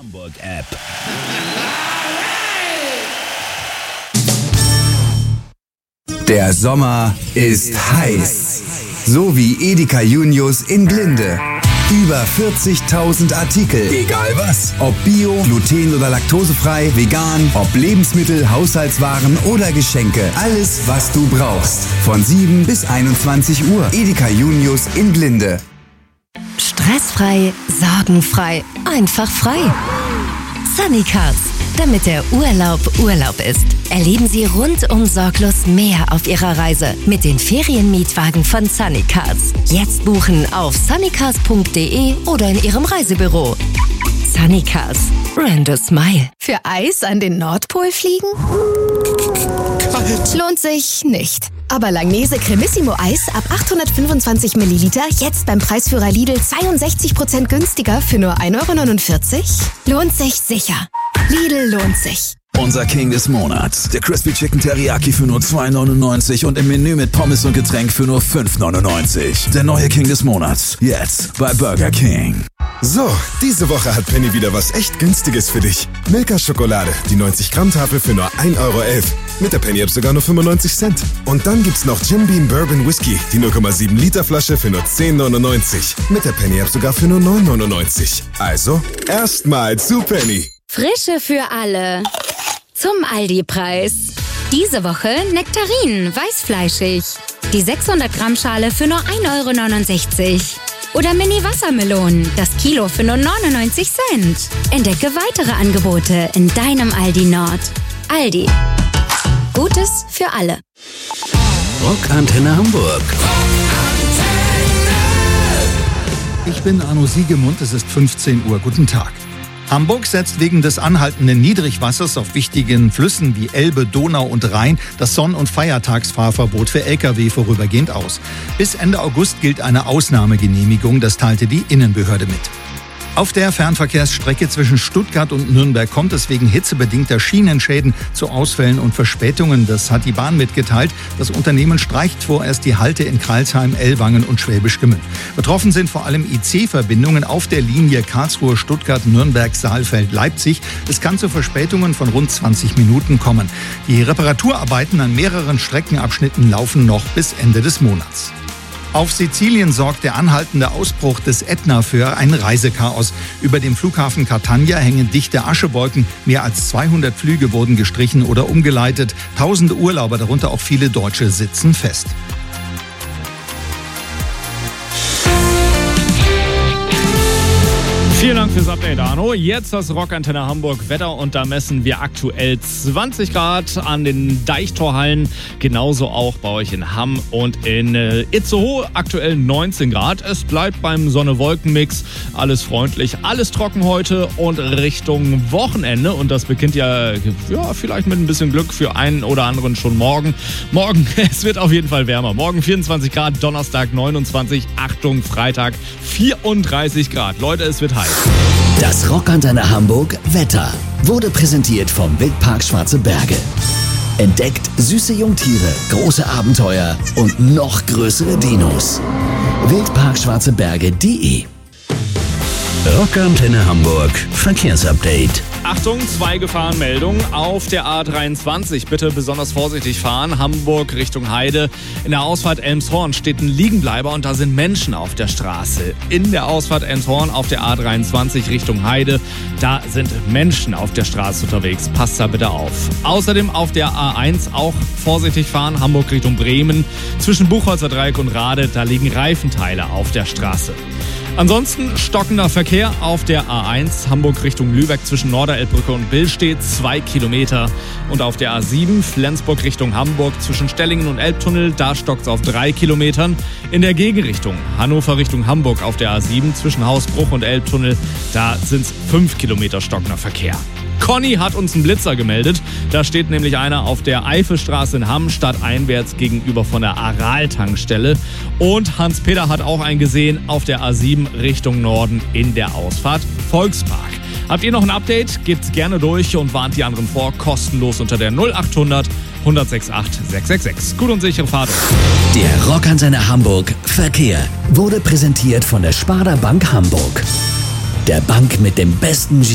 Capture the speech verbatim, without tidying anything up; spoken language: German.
Hamburg App. Der Sommer ist heiß. So wie Edeka Junius in Glinde. Über vierzigtausend Artikel. Egal was. Ob Bio, gluten- oder laktosefrei, vegan, ob Lebensmittel, Haushaltswaren oder Geschenke. Alles, was du brauchst. Von sieben bis einundzwanzig Uhr. Edeka Junius in Glinde. Stressfrei, sorgenfrei, einfach frei. Sunny Cars, damit der Urlaub Urlaub ist. Erleben Sie rundum sorglos mehr auf Ihrer Reise mit den Ferienmietwagen von Sunny Cars. Jetzt buchen auf sunnycars punkt de oder in Ihrem Reisebüro. Sunny Cars, brand a smile. Für Eis an den Nordpol fliegen? Lohnt sich nicht. Aber Langnese Cremissimo Eis ab achthundertfünfundzwanzig Milliliter jetzt beim Preisführer Lidl zweiundsechzig Prozent günstiger für nur ein Euro neunundvierzig? Lohnt sich sicher. Lidl lohnt sich. Unser King des Monats. Der Crispy Chicken Teriyaki für nur zwei neunundneunzig und im Menü mit Pommes und Getränk für nur fünf neunundneunzig. Der neue King des Monats. Jetzt bei Burger King. So, diese Woche hat Penny wieder was echt Günstiges für dich. Milka Schokolade, die neunzig Gramm Tafel für nur ein Euro elf. Mit der Penny App sogar nur fünfundneunzig Cent. Und dann gibt's noch Jim Beam Bourbon Whisky, die null Komma sieben Liter Flasche für nur zehn neunundneunzig. Mit der Penny App sogar für nur neun neunundneunzig. Also, erstmal zu Penny. Frische für alle. Zum Aldi-Preis. Diese Woche Nektarinen, weißfleischig. Die sechshundert Gramm Schale für nur ein Euro neunundsechzig. Oder Mini-Wassermelonen, das Kilo für nur neunundneunzig Cent. Entdecke weitere Angebote in deinem Aldi Nord. Aldi. Gutes für alle. Rockantenne Hamburg. Ich bin Arno Siegemund, es ist fünfzehn Uhr. Guten Tag. Hamburg setzt wegen des anhaltenden Niedrigwassers auf wichtigen Flüssen wie Elbe, Donau und Rhein das Sonn- und Feiertagsfahrverbot für L K W vorübergehend aus. Bis Ende August gilt eine Ausnahmegenehmigung, das teilte die Innenbehörde mit. Auf der Fernverkehrsstrecke zwischen Stuttgart und Nürnberg kommt es wegen hitzebedingter Schienenschäden zu Ausfällen und Verspätungen. Das hat die Bahn mitgeteilt. Das Unternehmen streicht vorerst die Halte in Crailsheim, Ellwangen und Schwäbisch Gmünd. Betroffen sind vor allem I C-Verbindungen auf der Linie Karlsruhe, Stuttgart, Nürnberg, Saalfeld, Leipzig. Es kann zu Verspätungen von rund zwanzig Minuten kommen. Die Reparaturarbeiten an mehreren Streckenabschnitten laufen noch bis Ende des Monats. Auf Sizilien sorgt der anhaltende Ausbruch des Ätna für ein Reisechaos. Über dem Flughafen Catania hängen dichte Aschewolken. Mehr als zweihundert Flüge wurden gestrichen oder umgeleitet. Tausende Urlauber, darunter auch viele Deutsche, sitzen fest. Vielen Dank fürs Update, Arno. Jetzt das Rockantenne Hamburg Wetter und da messen wir aktuell zwanzig Grad an den Deichtorhallen. Genauso auch bei euch in Hamm und in äh, Itzehoe aktuell neunzehn Grad. Es bleibt beim Sonne-Wolken-Mix. Alles freundlich, alles trocken heute und Richtung Wochenende. Und das beginnt ja, ja vielleicht mit ein bisschen Glück für einen oder anderen schon morgen. Morgen, es wird auf jeden Fall wärmer. Morgen vierundzwanzig Grad, Donnerstag neunundzwanzig, Achtung, Freitag vierunddreißig Grad. Leute, es wird heiß. Das Rockantenne Hamburg Wetter wurde präsentiert vom Wildpark Schwarze Berge. Entdeckt süße Jungtiere, große Abenteuer und noch größere Dinos. Wildpark Schwarze Berge punkt de. Rockantenne Hamburg Verkehrsupdate. Achtung, zwei Gefahrenmeldungen auf der A dreiundzwanzig. Bitte besonders vorsichtig fahren. Hamburg Richtung Heide. In der Ausfahrt Elmshorn steht ein Liegenbleiber und da sind Menschen auf der Straße. In der Ausfahrt Elmshorn auf der A dreiundzwanzig Richtung Heide. Da sind Menschen auf der Straße unterwegs. Passt da bitte auf. Außerdem auf der A eins auch vorsichtig fahren. Hamburg Richtung Bremen. Zwischen Buchholzer Dreieck und Rade, da liegen Reifenteile auf der Straße. Ansonsten stockender Verkehr auf der A eins, Hamburg Richtung Lübeck zwischen Norderelbbrücke und Billstedt, zwei Kilometer. Und auf der A sieben, Flensburg Richtung Hamburg zwischen Stellingen und Elbtunnel, da stockt es auf drei Kilometern. In der Gegenrichtung, Hannover Richtung Hamburg auf der A sieben zwischen Hausbruch und Elbtunnel, da sind es fünf Kilometer stockender Verkehr. Conny hat uns einen Blitzer gemeldet. Da steht nämlich einer auf der Eifelstraße in Hamm stadteinwärts gegenüber von der Aral-Tankstelle. Und Hans-Peter hat auch einen gesehen auf der A sieben Richtung Norden in der Ausfahrt Volkspark. Habt ihr noch ein Update? Gebt's gerne durch und warnt die anderen vor. Kostenlos unter der null achthundert hundertsechsundachtzig sechshundertsechsundsechzig. Gut und sichere Fahrt. Der Rockantenne Hamburg Verkehr wurde präsentiert von der Sparda Bank Hamburg. Der Bank mit dem besten